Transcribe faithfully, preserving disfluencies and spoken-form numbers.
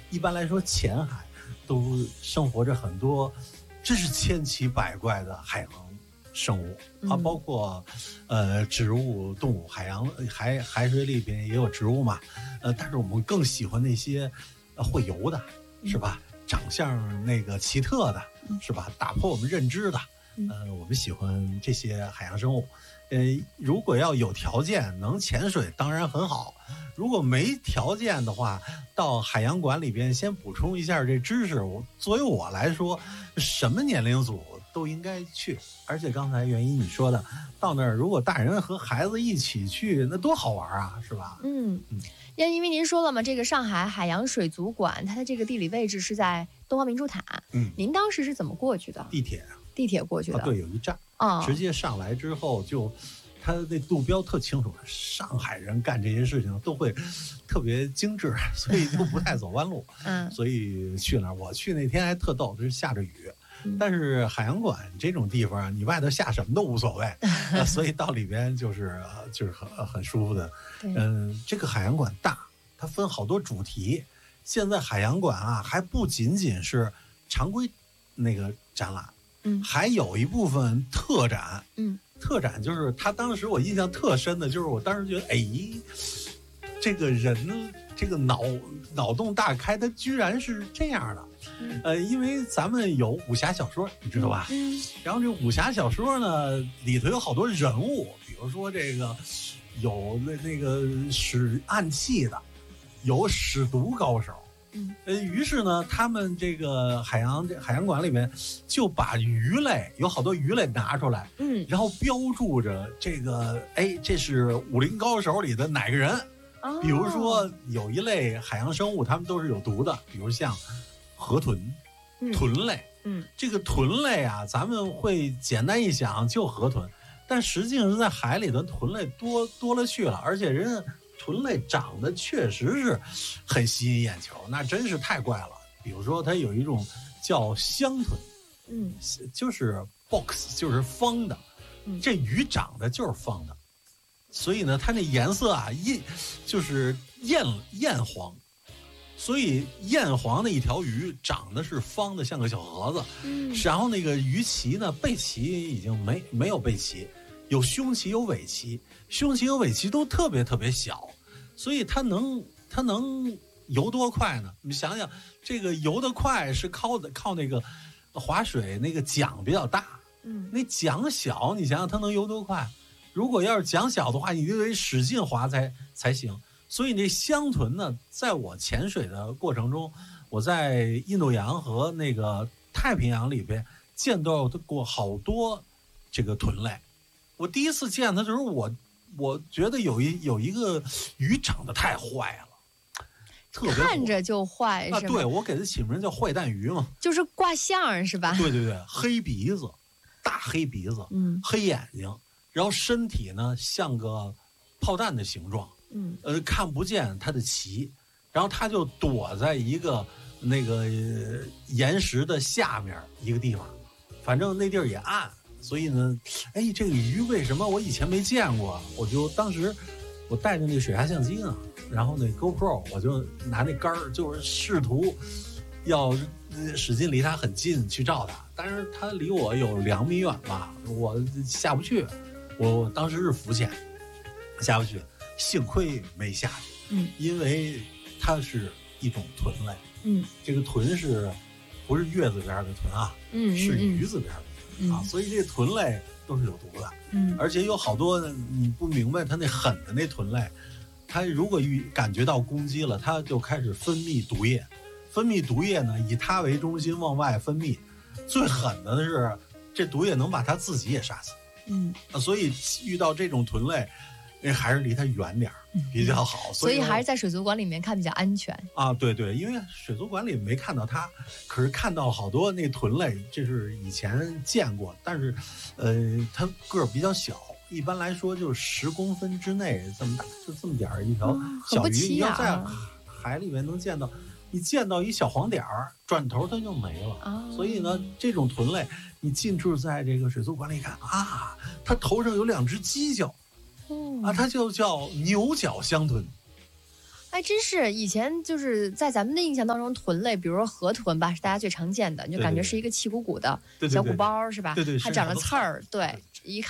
一般来说浅海都生活着很多真是千奇百怪的海洋生物啊，包括呃植物、动物，海洋海海水里边也有植物嘛，呃，但是我们更喜欢那些呃会游的，是吧？长相那个奇特的，是吧？打破我们认知的，呃，我们喜欢这些海洋生物。呃，如果要有条件能潜水，当然很好。如果没条件的话，到海洋馆里边先补充一下这知识。我作为我来说，什么年龄组都应该去。而且刚才袁一你说的，到那儿如果大人和孩子一起去，那多好玩啊，是吧？ 嗯嗯，因为您说了嘛，这个上海海洋水族馆，它的这个地理位置是在东方明珠塔。嗯，您当时是怎么过去的？ 地铁。 地铁过去的。 啊，对，有一站。啊，直接上来之后就。他那路标特清楚，上海人干这些事情都会特别精致，所以就不太走弯路。嗯，所以去那儿，我去那天还特逗，就是下着雨。嗯、但是海洋馆这种地方，你外头下什么都无所谓，呃、所以到里边就是就是很很舒服的。嗯、呃，这个海洋馆大，它分好多主题。现在海洋馆啊，还不仅仅是常规那个展览，嗯，还有一部分特展，嗯。特展就是他当时我印象特深的，就是我当时觉得，哎，这个人这个脑脑洞大开，他居然是这样的。嗯、呃，因为咱们有武侠小说，你知道吧？嗯。然后这武侠小说呢，里头有好多人物，比如说这个有那那个使暗器的，有使毒高手。嗯，呃，于是呢，他们这个海洋这海洋馆里面就把鱼类有好多鱼类拿出来，嗯，然后标注着这个，哎，这是武林高手里的哪个人？哦，比如说有一类海洋生物，它们都是有毒的，比如像河豚、豚类，嗯，这个豚类啊，咱们会简单一想就河豚，但实际上是在海里的豚类多多了去了，而且人。豚类长得确实是很吸引眼球，那真是太怪了。比如说，它有一种叫香豚，嗯，就是 box， 就是方的，嗯，这鱼长得就是方的，所以呢，它那颜色啊，艳就是艳艳黄，所以艳黄的一条鱼长得是方的，像个小盒子，嗯，然后那个鱼鳍呢，背鳍已经没没有背鳍。有胸鳍有尾鳍，胸鳍有尾鳍都特别特别小，所以它能它能游多快呢？你想想，这个游得快是靠的靠那个划水那个桨比较大，嗯，那桨小，你想想它能游多快？如果要是桨小的话，你就得使劲划才才行。所以那香豚呢，在我潜水的过程中，我在印度洋和那个太平洋里边见到过好多这个豚类。我第一次见它的时候，我我觉得有一有一个鱼长得太坏了，特别看着就坏是吧？ 啊，对，我给它起名叫坏蛋鱼嘛， 就是挂相是吧？ 对对对，黑鼻子，大黑鼻子，嗯，黑眼睛，然后身体呢像个炮弹的形状，嗯，呃，看不见它的鳍，然后它就躲在一个那个岩石的下面一个地方，反正那地儿也暗。所以呢，哎，这个鱼为什么我以前没见过？我就当时我带着那水下相机呢，然后那 GoPro 我就拿那杆儿，就是试图要使劲离它很近去照它，但是它离我有两米远吧，我下不去。我当时是浮潜，下不去，幸亏没下去，嗯，因为它是一种豚类，嗯，这个豚是不是月字边的豚啊？嗯，是鱼字边的。嗯、啊，所以这豚类都是有毒的，嗯，而且有好多你不明白它那狠的那豚类，它如果遇感觉到攻击了，它就开始分泌毒液，分泌毒液呢以它为中心往外分泌，最狠的是这毒液能把它自己也杀死，嗯，啊，所以遇到这种豚类，还是离它远点比较好， 嗯、所以还是在水族馆里面看比较安全啊。对对，因为水族馆里没看到它，可是看到好多那豚类，这是以前见过，但是，呃，它个儿比较小，一般来说就是十公分之内这么大，就这么点儿一条小鱼。你要在海里面能见到，你见到一小黄点儿，转头它就没了。啊、所以呢，这种豚类，你进驻在这个水族馆里看啊，它头上有两只犄角。啊，它就叫牛角香豚， 哎，真是以前就是在咱们的印象当中，豚类，比如说河豚吧，是大家最常见的，你就感觉是一个气鼓鼓的小鼓包，是吧？ 对对， 还长着刺儿，对，一看。